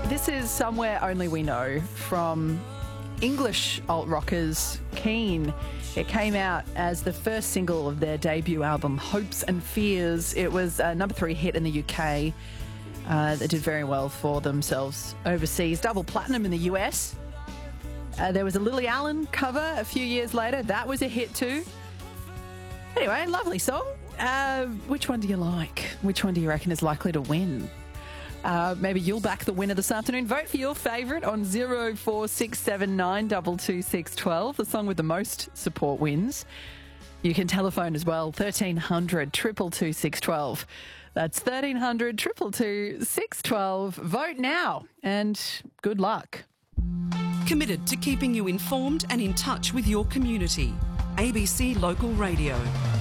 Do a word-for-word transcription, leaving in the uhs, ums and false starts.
This is Somewhere Only We Know from English alt rockers Keane. It came out as the first single of their debut album, Hopes and Fears. It was a number three hit in the U K. Uh, they did very well for themselves overseas. Double platinum in the U S. Uh, there was a Lily Allen cover a few years later. That was a hit too. Anyway, lovely song. Uh, which one do you like? Which one do you reckon is likely to win? Uh, maybe you'll back the winner this afternoon. Vote for your favourite on zero four six seven nine two two six one two. The song with the most support wins. You can telephone as well, thirteen hundred two two two six one two. That's thirteen hundred two two two six one two. Vote now and good luck. Committed to keeping you informed and in touch with your community. A B C Local Radio.